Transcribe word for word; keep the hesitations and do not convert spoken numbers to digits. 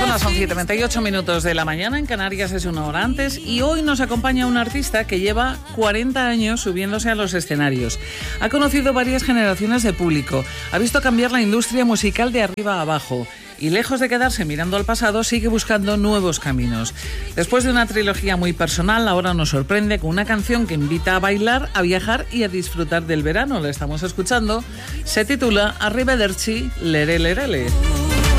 las once y treinta y ocho minutos de la mañana, en Canarias es una hora antes, y hoy nos acompaña un artista que lleva cuarenta años subiéndose a los escenarios. Ha conocido varias generaciones de público, ha visto cambiar la industria musical de arriba a abajo y, lejos de quedarse mirando al pasado, sigue buscando nuevos caminos. Después de una trilogía muy personal, ahora nos sorprende con una canción que invita a bailar, a viajar y a disfrutar del verano. La estamos escuchando, se titula Arrivederci, Lere Lerele.